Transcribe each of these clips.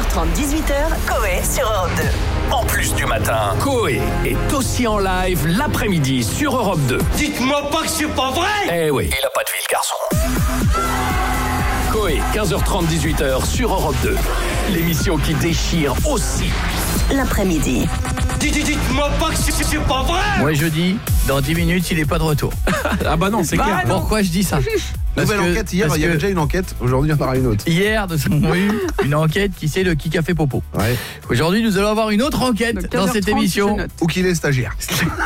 15h30, 18h, Coé sur Europe 2. En plus du matin, Coé est aussi en live l'après-midi sur Europe 2. Dites-moi pas que c'est pas vrai! Eh oui, il a pas de vie le garçon. Coé, 15h30, 18h sur Europe 2. L'émission qui déchire aussi L'après-midi. Dites-moi pas que c'est pas vrai! Moi je dis, dans 10 minutes, il est pas de retour. Ah bah non, c'est clair. Non. Pourquoi je dis ça? Nouvelle enquête, hier il y avait déjà une enquête, aujourd'hui il y en aura une autre. Hier, nous avons eu une enquête qui c'est le qui a fait popo. Ouais. Aujourd'hui, nous allons avoir une autre enquête dans cette émission. Ou qu'il est stagiaire.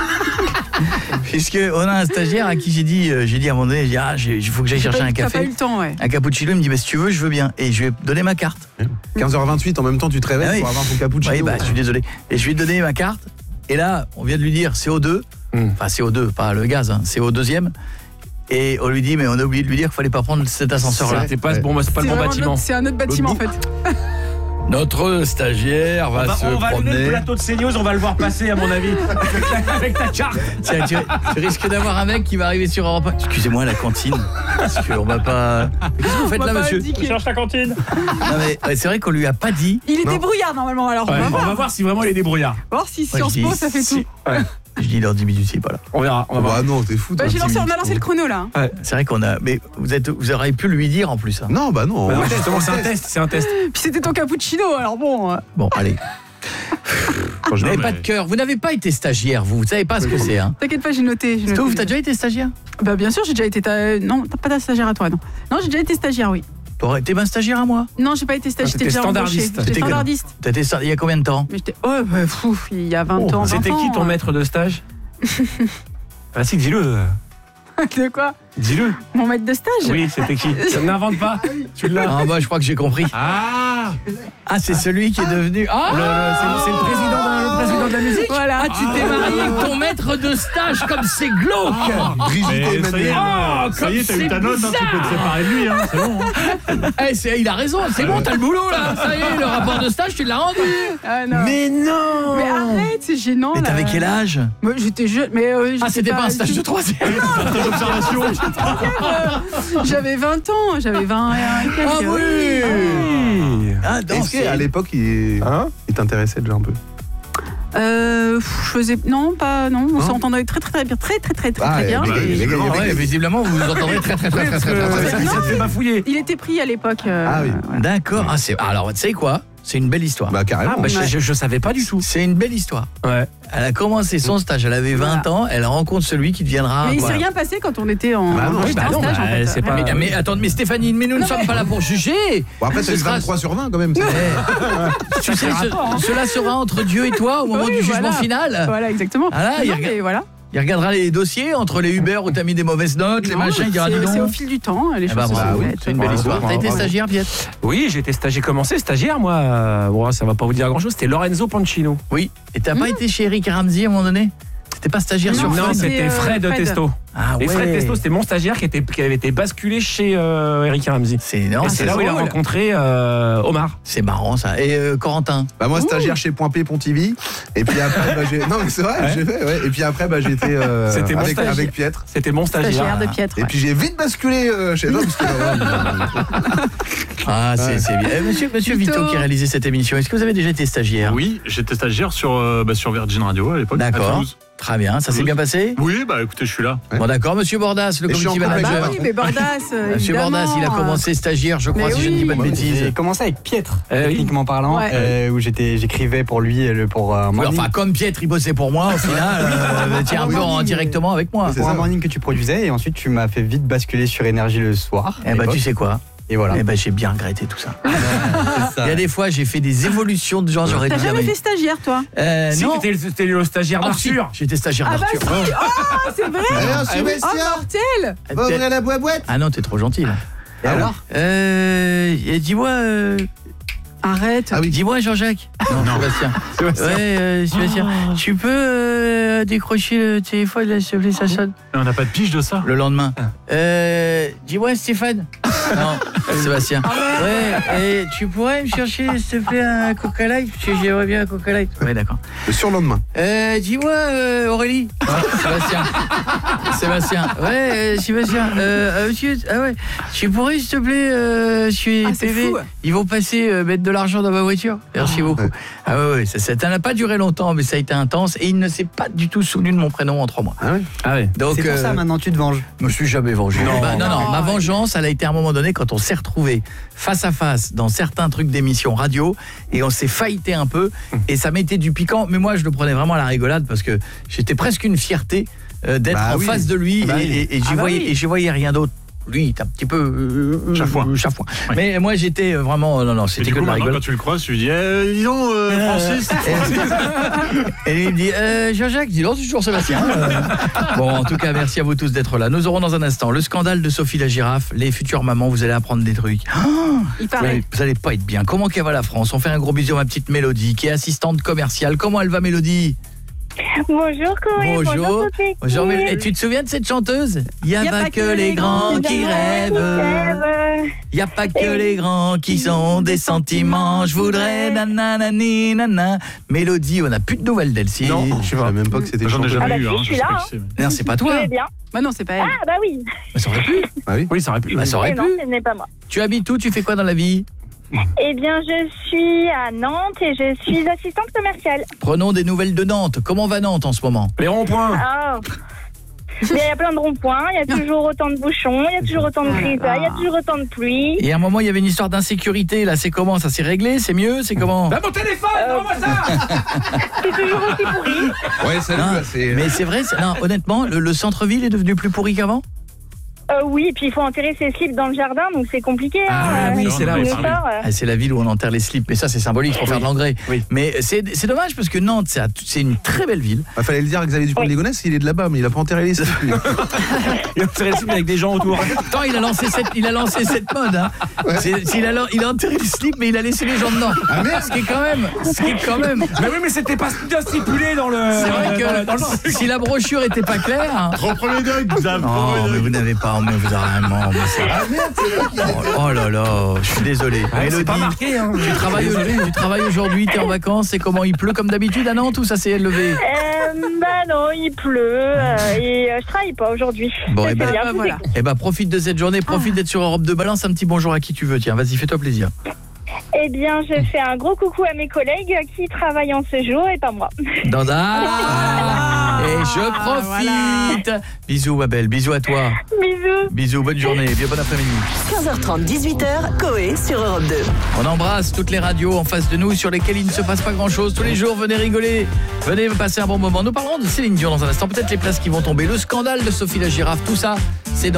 Puisque on a un stagiaire à qui j'ai dit à un moment donné, il faut que j'aille chercher un café. T'as pas eu le temps, ouais. Un cappuccino, il me dit, si tu veux, je veux bien. Et je lui ai donné ma carte. 15h28, en même temps tu te réveilles pour avoir ton cappuccino. Oui, je suis désolé. Et je lui ai donné ma carte. Et là, on vient de lui dire CO2. Enfin, CO2, pas le gaz, hein, c'est au deuxième. Et on lui dit, mais on a oublié de lui dire qu'il fallait pas prendre cet ascenseur-là. C'est pas le bon bâtiment. C'est un autre bâtiment, en fait. Notre stagiaire va se on va promener. donner le plateau de CNews, on va le voir passer à mon avis avec ta carte. Tiens, tu risques d'avoir un mec qui va arriver sur Europe 1. Excusez-moi, la cantine. Parce qu'on va pas... Qu'est-ce que vous faites là, monsieur? Je cherche la cantine. Non mais c'est vrai qu'on lui a pas dit. Il est débrouillard normalement, alors Ouais, on va voir si vraiment il est débrouillard. voir si Moi, Sciences je Po dis ça fait tout. Ouais. Je dis dans 10 minutes, c'est pas là. On verra, on va voir. Bah non, t'es fou. Bah, on a lancé le chrono là. C'est vrai qu'on a... Mais vous auriez pu lui dire en plus. Hein. Non, bah non. Bah non, justement, c'est un test. Puis c'était ton cappuccino, alors bon. Bon, allez. Vous n'avez pas de cœur. Vous n'avez pas été stagiaire, vous. Vous savez pas ce que c'est. Hein. T'inquiète pas, j'ai noté. Toi, t'as déjà été stagiaire? Bah bien sûr, j'ai déjà été... Non, t'as pas de stagiaire à toi, non. Non, j'ai déjà été stagiaire, oui. T'es un stagiaire à moi? Non, j'ai pas été stagiaire, j'étais déjà standardiste. embauchée. J'étais standardiste. T'as été il y a combien de temps? Mais j'étais... Oh, bah, il y a 20 ans. C'était qui ton maître de stage? Ah si, dis-le. De quoi? Dis-le. Mon maître de stage? Oui, c'était qui? N'invente pas. Tu l'as. Ah bah je crois que j'ai compris. Ah, c'est celui qui est devenu... c'est le président de la musique. Voilà. Ah, tu t'es marié avec ton maître de stage, comme c'est glauque. Brigitte et Emmanuel. Ça y est, t'as eu ta note, tu peux te séparer de lui, hein, c'est bon. Il a raison, c'est bon, t'as le boulot là. Ça y est, le rapport de stage, tu l'as rendu. Ah non. Mais non. Mais arrête, c'est gênant. Mais là. t'avais quel âge? Moi, j'étais jeune, mais... c'était pas un stage de 3e. J'avais 20 ans, j'avais 20 et quelques. Ah oui. Ah, Est-ce qu'à l'époque il t'intéressait déjà un peu? Je faisais... Non, pas... Non, on s'entendait très bien. Très bien. Ouais, visiblement, vous vous entendez très Ça te fait bafouiller. Il était pris à l'époque. Ah oui. voilà. D'accord. Alors, tu sais quoi? C'est une belle histoire. Bah carrément. Ah, bah, je savais pas du tout. C'est une belle histoire. Ouais. Elle a commencé son stage, elle avait 20 ans, elle rencontre celui qui deviendra... Mais il s'est rien passé quand on était en j'étais en stage, en fait. c'est pas... Mais attends, mais Stéphanie, mais nous ne sommes pas là pour juger. Bon, après c'est 23 sur 20 quand même. Tu sais, cela sera entre Dieu et toi au moment du jugement final. Voilà, exactement. Ah là, voilà. Il regardera les dossiers entre les Uber où t'as mis des mauvaises notes, les machins, il dira dis donc. C'est au fil du temps, les choses se font. C'est une belle histoire. T'as été stagiaire, Piette? Oui, j'ai été stagiaire, moi. Bon, ça va pas vous dire grand-chose, c'était Lorenzo Pancino. Oui. Et t'as pas été chez Eric et Ramsey à un moment donné? C'était pas stagiaire sur Non, Fun? c'était Fred Testo. Ah ouais. Et Fred Testo, c'était mon stagiaire qui avait été basculé chez Eric et Ramsey. C'est là où il a rencontré Omar. C'est marrant ça. Et Corentin? Bah moi stagiaire chez Point P Pontivy. Et puis après j'ai... Non mais c'est vrai, j'ai fait, ouais. Et puis après j'étais avec Pietre. C'était mon stagiaire de Pietre. Et puis j'ai vite basculé chez eux parce que c'est bien. Monsieur Vito qui a réalisé cette émission, est-ce que vous avez déjà été stagiaire? Oui, j'étais stagiaire sur Virgin Radio à l'époque. D'accord. À Toulouse. Très bien, ça s'est bien passé? Oui, bah écoutez, je suis là. Bon d'accord, monsieur Bordas, le community manager. Bah oui, mais Bordas, Monsieur Bordas, il a commencé stagiaire, je crois, si je ne dis pas de bêtises. J'ai commencé avec Pietre, techniquement parlant, où j'écrivais pour lui pour un morning. Enfin, comme Pietre, il bossait pour moi, au final, tiens un peu directement avec moi. Pour un morning que tu produisais, et ensuite tu m'as fait vite basculer sur Énergie le soir. Eh bah tu sais quoi? Et voilà. Eh ben j'ai bien regretté tout ça. Il y a des fois j'ai fait des évolutions de genre j'aurais T'as dit jamais fait stagiaire, toi? Si, non. t'étais le stagiaire d'Arthur. J'étais stagiaire d'Arthur. Ah, c'est vrai? Oh, mortel! ouvrir la boîte. Ah non, t'es trop gentil là. Et alors dis-moi Arrête. Ah oui. Dis-moi Jean-Jacques. Non, Sébastien. Ouais, Sébastien. Tu peux décrocher le téléphone là, s'il te plaît, ça sonne. On n'a pas de pige de ça. Le lendemain. Dis-moi Stéphane. Non, Sébastien. Ouais, et tu pourrais me chercher, s'il te plaît, un Coca Light, parce que j'aimerais bien un Coca Light. Ouais, d'accord. Le surlendemain. Dis-moi, Aurélie. Sébastien. Ouais, Sébastien. Monsieur, ouais. Tu pourrais, s'il te plaît, je suis PV. Ils vont passer mettre de l'argent dans ma voiture. Merci beaucoup. Ouais. Ah ouais, ça n'a pas duré longtemps, mais ça a été intense. Et il ne s'est pas du tout souvenu de mon prénom en 3 mois. Ah oui. Ah ouais. Donc, c'est pour ça maintenant tu te venges. Je me suis jamais vengé. Non. Ma vengeance, elle a été à un moment donné quand on s'est retrouvés face à face dans certains trucs d'émissions radio et on s'est fighté un peu et ça mettait du piquant. Mais moi, je le prenais vraiment à la rigolade parce que j'étais presque une fierté d'être en face de lui et j'y voyais rien d'autre. Lui, il est un petit peu chafouin. Ouais. Mais moi, j'étais vraiment... Non, c'était que de la rigolade. Quand tu le croises, tu lui dis dis donc, Francis. Et il me dit Jean-Jacques, dis donc, c'est toujours Sébastien. Bon, en tout cas, merci à vous tous d'être là. Nous aurons dans un instant le scandale de Sophie la girafe. Les futures mamans, vous allez apprendre des trucs. Vous allez pas être bien. Comment qu'elle va la France? On fait un gros bisou à ma petite Mélodie, qui est assistante commerciale. Comment elle va, Mélodie? Bonjour Coé, bonjour Mélodie. Et tu te souviens de cette chanteuse? Il n'y a pas que les grands qui rêvent. Il n'y a pas que les grands qui ont des sentiments. Je voudrais nananani nana. Mélodie, on n'a plus de nouvelles d'elle. Non, je ne savais même pas que c'était j'en ai jamais eu. Je suis là. Non, c'est pas toi. Bah non, c'est pas elle. Ah bah oui. Mais ça aurait pu. Oui, ça aurait pu. Ça aurait pu. Non, ce n'est pas moi. Tu habites où? Tu fais quoi dans la vie? Eh bien, je suis à Nantes et je suis assistante commerciale. Prenons des nouvelles de Nantes. Comment va Nantes en ce moment? Les ronds-points. Il y a plein de ronds-points, il y a toujours autant de bouchons, il y a toujours autant de grisailles, il y a toujours autant de pluie. Et à un moment, il y avait une histoire d'insécurité. Là, c'est comment? Ça s'est réglé? C'est mieux? C'est comment? Mon téléphone, rends-moi ça. C'est toujours aussi pourri. Ouais, salut. Mais c'est vrai, honnêtement, le centre-ville est devenu plus pourri qu'avant? Oui, et puis il faut enterrer ses slips dans le jardin, donc c'est compliqué. Oui, c'est là. C'est la ville où on enterre les slips, mais ça c'est symbolique pour faire de l'engrais. Oui. Mais c'est dommage parce que Nantes, c'est une très belle ville. Il fallait le dire à Xavier Dupont de Ligonnès, il est de là-bas, mais il a pas enterré les slips. Il a enterré les slips avec des gens autour. Attends, il a lancé cette mode. Hein. Ouais. Il a enterré les slips, mais il a laissé les gens dedans. Ah merde. Ce qui est quand même. Mais oui, mais c'était pas bien stipulé dans le. C'est vrai que si la brochure était pas claire. Reprenez dingue, Xavier. Non, mais vous n'avez pas. Mais vous avez vraiment... Oh là là, je suis désolé. C'est pas marqué, hein. Tu travailles aujourd'hui, t'es en vacances, et comment il pleut comme d'habitude à Nantes ou ça s'est levé? Bah non, il pleut et je travaille pas aujourd'hui. Bon, et bah profite de cette journée, profite d'être sur Europe 2. Balance un petit bonjour à qui tu veux, tiens, vas-y, fais-toi plaisir. Eh bien, je fais un gros coucou à mes collègues qui travaillent en séjour et pas moi. Et je profite. Voilà. Bisous ma belle, bisous à toi. Bisous, bonne journée, bien bon après-midi. 15h30, 18h, Coé sur Europe 2. On embrasse toutes les radios en face de nous sur lesquelles il ne se passe pas grand-chose. Tous les jours, venez rigoler, venez passer un bon moment. Nous parlerons de Céline Dion dans un instant, peut-être les places qui vont tomber. Le scandale de Sophie la girafe, tout ça, c'est dans